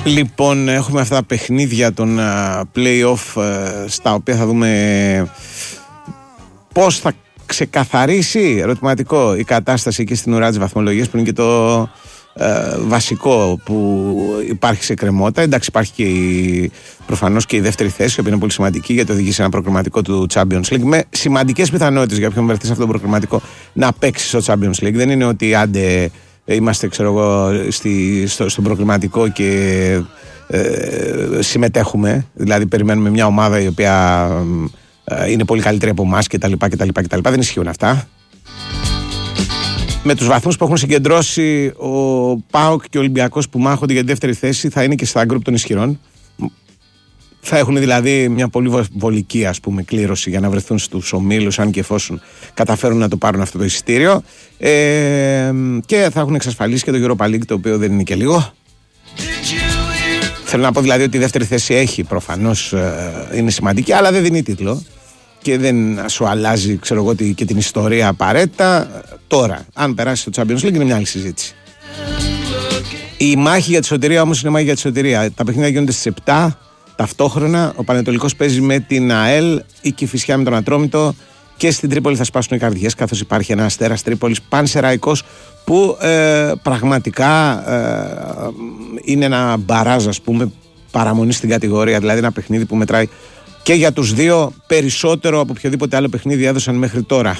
Λοιπόν, έχουμε αυτά τα παιχνίδια των play-off στα οποία θα δούμε πώς θα ξεκαθαρίσει ερωτηματικό η κατάσταση εκεί στην ουρά της βαθμολογίας, που είναι και το βασικό που υπάρχει σε κρεμότητα. Εντάξει, υπάρχει και προφανώς και η δεύτερη θέση, η οποία είναι πολύ σημαντική γιατί οδηγεί σε ένα προκριματικό του Champions League με σημαντικές πιθανότητες για όποιον βρεθεί σε αυτό το προκριματικό να παίξει στο Champions League. Δεν είναι ότι άντε είμαστε, ξέρω εγώ, στον προκριματικό και συμμετέχουμε, δηλαδή περιμένουμε μια ομάδα η οποία είναι πολύ καλύτερη από εμάς κτλ. Δεν ισχύουν αυτά. Με τους βαθμούς που έχουν συγκεντρώσει ο ΠΑΟΚ και ο Ολυμπιακός που μάχονται για τη δεύτερη θέση, θα είναι και στα γκρουπ των ισχυρών. Θα έχουν δηλαδή μια πολύ βολική, ας πούμε, κλήρωση για να βρεθούν στους ομίλους, αν και εφόσον καταφέρουν να το πάρουν αυτό το εισιτήριο. Και θα έχουν εξασφαλίσει και το Europa League, το οποίο δεν είναι και λίγο. Θέλω να πω δηλαδή ότι η δεύτερη θέση έχει προφανώς, είναι σημαντική, αλλά δεν δίνει τίτλο και δεν σου αλλάζει, ξέρω εγώ, και την ιστορία απαραίτητα. Τώρα, αν περάσει το Champions League, είναι μια άλλη συζήτηση. Η μάχη για τη σωτηρία όμως είναι μάχη για τη σωτηρία. Τα παιχνίδια γίνονται στις 7 ταυτόχρονα. Ο Πανετολικός παίζει με την ΑΕΛ, η Κηφισιά με τον Ατρόμητο και στην Τρίπολη θα σπάσουν οι καρδιές, καθώς υπάρχει ένα Αστέρας Τρίπολης Πανσεραϊκός που πραγματικά είναι ένα μπαράζ, ας πούμε, παραμονή στην κατηγορία. Δηλαδή ένα παιχνίδι που μετράει και για τους δύο περισσότερο από οποιοδήποτε άλλο παιχνίδι έδωσαν μέχρι τώρα.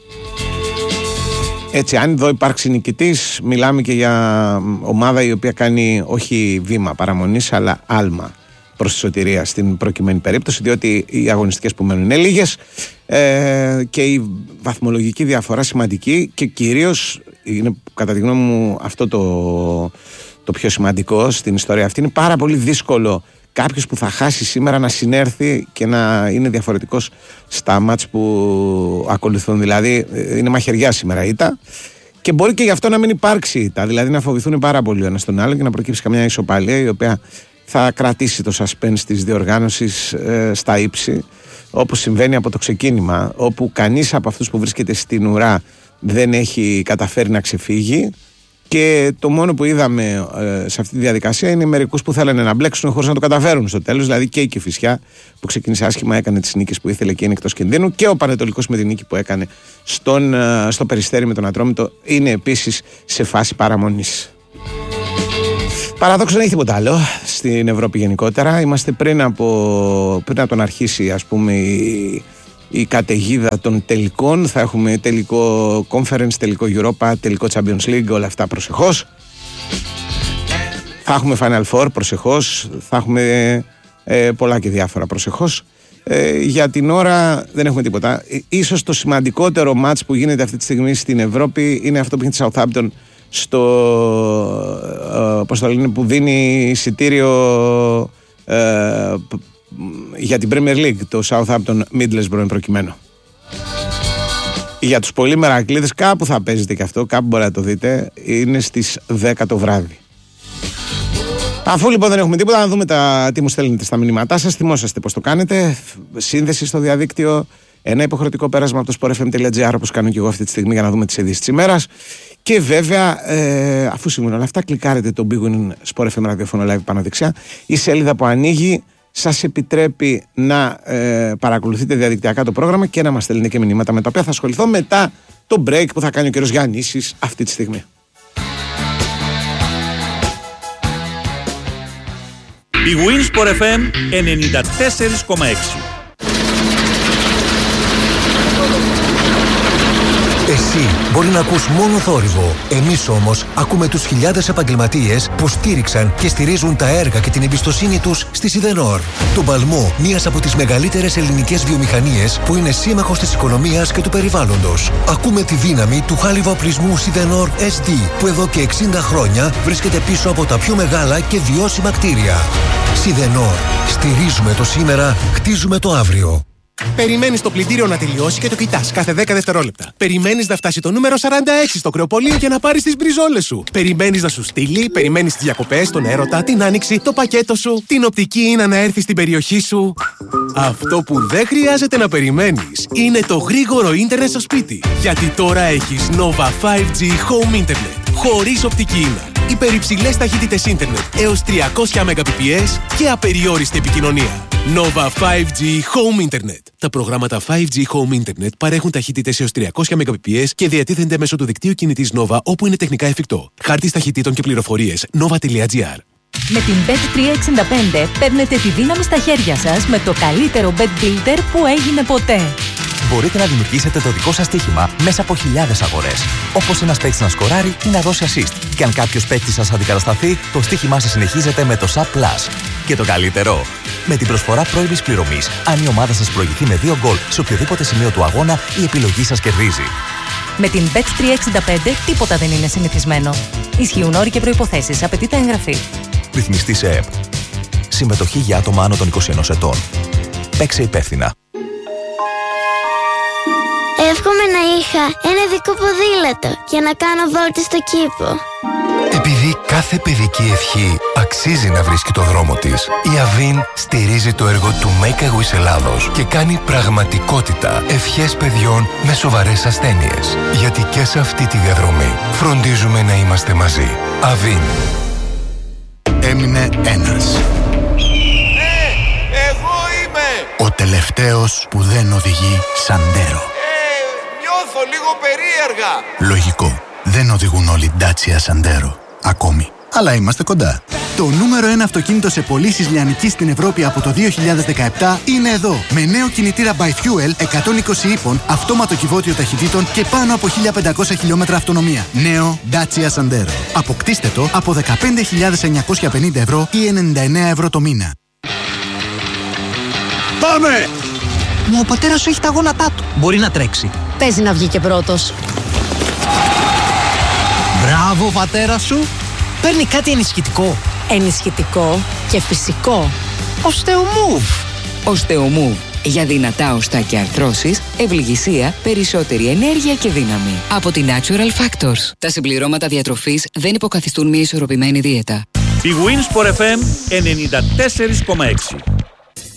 Έτσι, αν εδώ υπάρξει νικητής, μιλάμε και για ομάδα η οποία κάνει όχι βήμα παραμονής, αλλά άλμα προς τη σωτηρία στην προκειμένη περίπτωση, διότι οι αγωνιστικές που μένουν είναι λίγες και η βαθμολογική διαφορά σημαντική και κυρίως είναι, κατά τη γνώμη μου, αυτό το πιο σημαντικό στην ιστορία αυτή. Είναι πάρα πολύ δύσκολο κάποιος που θα χάσει σήμερα να συνέρθει και να είναι διαφορετικός στα μάτς που ακολουθούν. Δηλαδή είναι μαχαιριά σήμερα η ήττα και μπορεί και γι' αυτό να μην υπάρξει ήττα, δηλαδή να φοβηθούν πάρα πολύ ο ένας τον άλλο και να προκύψει καμιά ισοπαλία η οποία θα κρατήσει το suspense της διοργάνωσης στα ύψη, όπως συμβαίνει από το ξεκίνημα, όπου κανείς από αυτούς που βρίσκεται στην ουρά δεν έχει καταφέρει να ξεφύγει. Και το μόνο που είδαμε σε αυτή τη διαδικασία είναι μερικούς που θέλανε να μπλέξουν χωρίς να το καταφέρουν στο τέλος. Δηλαδή και η Κηφισιά που ξεκίνησε άσχημα, έκανε τις νίκες που ήθελε και είναι εκτός κινδύνου, και ο Πανετολικός με την νίκη που έκανε στο Περιστέρι με τον Ατρόμητο είναι επίσης σε φάση παραμονής. Παράδοξο, δεν έχει τίποτα άλλο στην Ευρώπη γενικότερα. Είμαστε πριν από τον αρχίσει, ας πούμε, η καταιγίδα των τελικών. Θα έχουμε τελικό Conference, τελικό Europa, τελικό Champions League, όλα αυτά προσεχώς. Θα έχουμε Final Four προσεχώς. Θα έχουμε πολλά και διάφορα προσεχώς. Για την ώρα δεν έχουμε τίποτα. Ίσως το σημαντικότερο μάτς που γίνεται αυτή τη στιγμή στην Ευρώπη είναι αυτό που γίνεται στη Southampton πώς το λένε, που δίνει εισιτήριο για την Premier League, το Southampton Middlesbrough προκειμένου. Για τους πολύ μερακλείδες κάπου θα παίζετε και αυτό, κάπου μπορεί να το δείτε. Είναι στις 10 το βράδυ. Αφού λοιπόν δεν έχουμε τίποτα, να δούμε τι μου στέλνετε στα μηνύματά σας. Θυμόσαστε πώς το κάνετε. Σύνδεση στο διαδίκτυο, ένα υποχρεωτικό πέρασμα από το sportfm.gr, όπως κάνω και εγώ αυτή τη στιγμή, για να δούμε τις ειδήσεις της ημέρας. Και βέβαια, αφού συμβούν όλα αυτά, κλικάρετε το Big Win Sport FM ραδιόφωνο live πάνω δεξιά. Η σελίδα που ανοίγει σας επιτρέπει να παρακολουθείτε διαδικτυακά το πρόγραμμα και να μας στέλνετε και μηνύματα, με τα οποία θα ασχοληθώ μετά το break που θα κάνει ο κ. Γιάννης αυτή τη στιγμή. Big Win Sport FM 94,6. Εσύ μπορεί να ακούς μόνο θόρυβο. Εμείς όμως ακούμε τους χιλιάδες επαγγελματίες που στήριξαν και στηρίζουν τα έργα και την εμπιστοσύνη τους στη Σιδενόρ. Τον παλμό μιας από τις μεγαλύτερες ελληνικές βιομηχανίες που είναι σύμμαχος της οικονομίας και του περιβάλλοντος. Ακούμε τη δύναμη του χάλιβα οπλισμού Σιδενόρ SD, που εδώ και 60 χρόνια βρίσκεται πίσω από τα πιο μεγάλα και βιώσιμα κτίρια. Σιδενόρ. Στηρίζουμε το σήμερα, χτίζουμε το αύριο. Περιμένεις το πλυντήριο να τελειώσει και το κοιτάς κάθε 10 δευτερόλεπτα. Περιμένεις να φτάσει το νούμερο 46 στο κρεοπολείο για να πάρεις τις μπριζόλες σου. Περιμένεις να σου στείλει, περιμένεις τις διακοπές, τον έρωτα, την άνοιξη, το πακέτο σου, την οπτική ίνα να έρθει στην περιοχή σου. Αυτό που δεν χρειάζεται να περιμένεις είναι το γρήγορο ίντερνετ στο σπίτι. Γιατί τώρα έχεις Nova 5G Home Internet. Χωρίς οπτική ίνα. Υπερυψηλές ταχύτητες ίντερνετ έως 300 Mbps και απεριόριστη επικοινωνία. Nova 5G Home Internet. Τα προγράμματα 5G Home Internet παρέχουν ταχύτητες έως 300 Mbps και διατίθενται μέσω του δικτύου κινητής Nova όπου είναι τεχνικά εφικτό. Χάρτης ταχυτήτων και πληροφορίες nova.gr. Με την Bet365 παίρνετε τη δύναμη στα χέρια σας με το καλύτερο bet builder που έγινε ποτέ. Μπορείτε να δημιουργήσετε το δικό σας στοίχημα μέσα από χιλιάδες αγορές. Όπως ένας παίκτης να σκοράρει ή να δώσει assist. Και αν κάποιος παίκτης σας αντικατασταθεί, το στοίχημά σας συνεχίζεται με το SAP Plus. Και το καλύτερο, με την προσφορά πρώιμης πληρωμής, αν η ομάδα σας προηγηθεί με 2 γκολ σε οποιοδήποτε σημείο του αγώνα, η επιλογή σας κερδίζει. Με την Bet365 τίποτα δεν είναι συνηθισμένο. Ισχύουν όροι και προϋποθέσεις. Απαιτείται εγγραφή. Ρυθμιστή σε ΕΠ. Συμμετοχή για άτομα άνω των 21 ετών. Παίξε υπεύθυνα. Εύχομαι να είχα ένα δικό ποδήλατο για να κάνω βόλτες στο κήπο. Επειδή κάθε παιδική ευχή αξίζει να βρίσκει το δρόμο της, η Avin στηρίζει το έργο του Make a Wish Ελλάδος και κάνει πραγματικότητα ευχές παιδιών με σοβαρές ασθένειες. Γιατί και σε αυτή τη διαδρομή φροντίζουμε να είμαστε μαζί. Avin. Έμεινε ένας. Εγώ είμαι! Ο τελευταίος που δεν οδηγεί Σαντέρο. Νιώθω λίγο περίεργα. Λογικό. Δεν οδηγούν όλοι Dacia Sandero. Ακόμη. Αλλά είμαστε κοντά. Το νούμερο 1 αυτοκίνητο σε πωλήσεις λιανικής στην Ευρώπη από το 2017 είναι εδώ. Με νέο κινητήρα by Fuel 120 ύπων, αυτόματο κυβότιο ταχυτήτων και πάνω από 1500 χιλιόμετρα αυτονομία. Νέο Dacia Sandero. Αποκτήστε το από 15.950 ευρώ ή 99 ευρώ το μήνα. Πάμε! Μα ο πατέρας σου έχει τα γόνατά του. Μπορεί να τρέξει. Παίζει να βγει και πρώτος. Μπράβο, πατέρα σου. Παίρνει κάτι ενισχυτικό. Ενισχυτικό και φυσικό. Osteomove. Osteomove. Για δυνατά οστά και αρθρώσεις, ευληγησία, περισσότερη ενέργεια και δύναμη. Από τη Natural Factors. Τα συμπληρώματα διατροφής δεν υποκαθιστούν μια ισορροπημένη δίαιτα. Η Winsport FM 94,6.